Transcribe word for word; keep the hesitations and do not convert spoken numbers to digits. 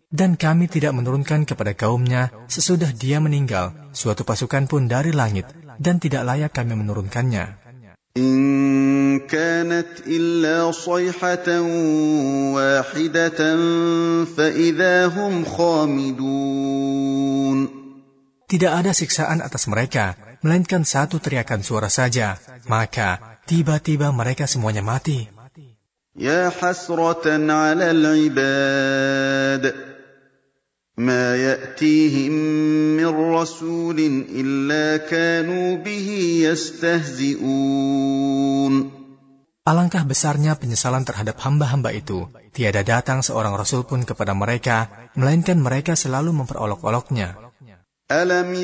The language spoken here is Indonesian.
Dan kami tidak menurunkan kepada kaumnya sesudah dia meninggal suatu pasukan pun dari langit, dan tidak layak kami menurunkannya. In kanat illa sayhatan wahidatan fa idza hum khamidun. Tidak ada siksaan atas mereka, melainkan satu teriakan suara saja, maka tiba-tiba mereka semuanya mati. Ya hasratan 'alal 'ibad ما يأتيهم من رسول إلا كانوا به يستهزئون. Alangkah besarnya penyesalan terhadap hamba-hamba itu. Tiada datang seorang rasul pun kepada mereka, melainkan mereka selalu memperolok-oloknya. Alam